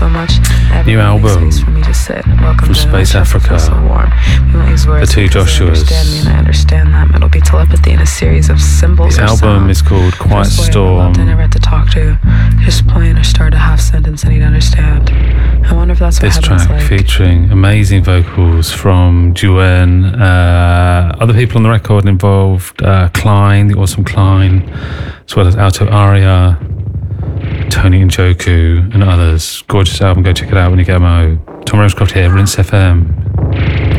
so much. New album from Space Africa. The two Joshuas. I understand that it'll be telepathy in a series of symbols. The album is called Quiet Storm. I never had to talk to. Just point or start a half sentence and he'd understand. I wonder if that's what this track like. Featuring amazing vocals from Juen, other people on the record involved, Klein, the awesome Klein, as well as Alto Aria, Tony and Joku and others. Gorgeous album, go check it out when you get a mo. Tom Rosecroft here, Rinse FM.